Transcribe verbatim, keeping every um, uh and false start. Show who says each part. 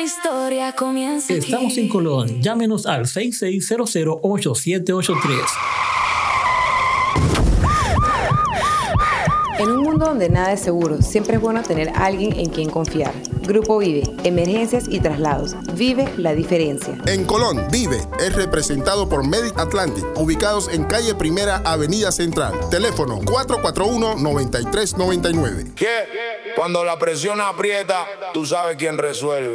Speaker 1: historia comienza aquí.
Speaker 2: Estamos en Colón. Llámenos al seis seis cero cero, ocho siete ocho tres.
Speaker 3: En un mundo donde nada es seguro, siempre es bueno tener a alguien en quien confiar. Grupo Vive, emergencias y traslados. Vive la diferencia.
Speaker 4: En Colón, Vive es representado por Medic Atlantic, ubicados en calle Primera, Avenida Central. Teléfono cuatro cuatro uno, nueve tres nueve nueve.
Speaker 5: ¿Qué? Cuando la presión aprieta, tú sabes quién resuelve.